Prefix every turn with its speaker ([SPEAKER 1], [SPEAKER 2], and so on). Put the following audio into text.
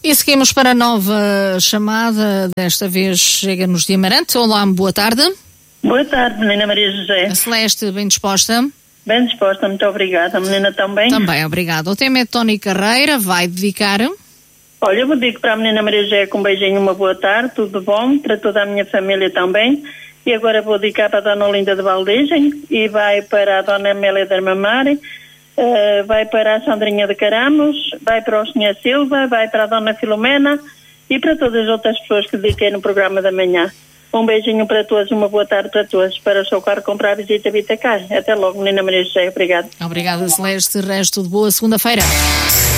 [SPEAKER 1] E seguimos para a nova chamada, desta vez chega-nos de Amarante. Olá, boa tarde.
[SPEAKER 2] Boa tarde, menina Maria José.
[SPEAKER 1] A Celeste, bem disposta?
[SPEAKER 2] Bem disposta, muito obrigada. A menina também?
[SPEAKER 1] Também, obrigada. O tema é Tony Carreira, vai dedicar?
[SPEAKER 2] Olha, eu vou dizer para a menina Maria José com um beijinho, uma boa tarde, tudo bom, para toda a minha família também. E agora vou dedicar para a Dona Olinda de Valdegem e vai para a Dona Amélia de Armamar, vai para a Sandrinha de Caramos, vai para o Senhor Silva, vai para a Dona Filomena e para todas as outras pessoas que dediquei no programa da manhã. Um beijinho para todos, uma boa tarde para todos, para o seu carro comprar a visita Vitacar. Até logo, menina Maria José, obrigada.
[SPEAKER 1] Obrigada, Celeste. Resto de boa segunda-feira.